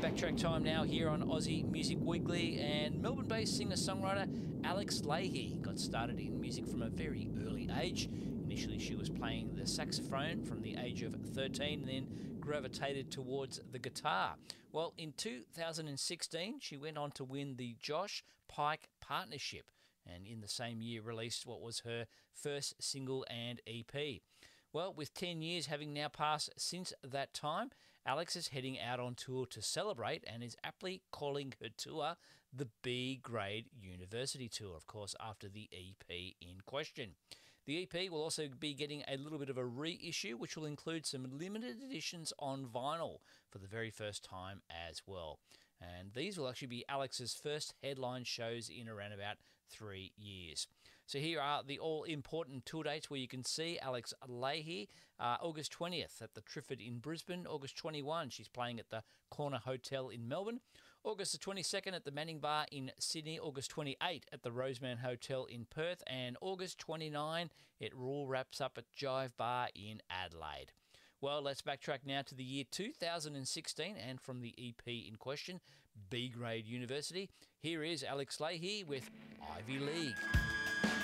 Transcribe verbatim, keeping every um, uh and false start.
Backtrack time now here on Aussie Music Weekly, and Melbourne-based singer-songwriter Alex Lahey got started in music from a very early age. Initially she was playing the saxophone from the age of thirteen, and then gravitated towards the guitar. Well, in two thousand sixteen she went on to win the Josh Pike Partnership, and in the same year released what was her first single and E P. Well, with ten years having now passed since that time, Alex is heading out on tour to celebrate and is aptly calling her tour the B Grade University Tour, of course, after the E P in question. The E P will also be getting a little bit of a reissue, which will include some limited editions on vinyl for the very first time as well. And these will actually be Alex's first headline shows in around about three years. So here are the all-important tour dates where you can see Alex Lahey. Uh, August twentieth at the Triffid in Brisbane. August twenty-first, she's playing at the Corner Hotel in Melbourne. August the twenty-second at the Manning Bar in Sydney. August twenty-eighth at the Roseman Hotel in Perth. And August twenty-ninth, it all wraps up at Jive Bar in Adelaide. Well, let's backtrack now to the year two thousand sixteen, and from the E P in question, B Grade University, here is Alex Lahey with Ivy League.